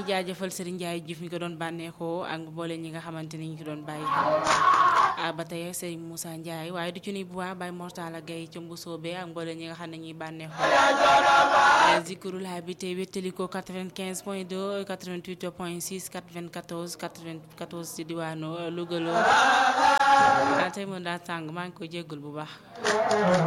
ngi jaajëfal Serigne Ndiaye Diouf mi ko doon bànneexoo ak mboole ñi nga xamante ni ñu ko doon bàyyi ba tey Serigne Moussa Ndiaye waaye du ci nuyu bu baax Baye Mortala Gaye ca Mbusoobe ak mboole ñi nga xam ne ñuy bànneexoo Zikrul Habité wéttaliko 95.2 88.6 94 94 ci diwaanu Louga tey moom daa tàng maa ngi ko jéggul bu baax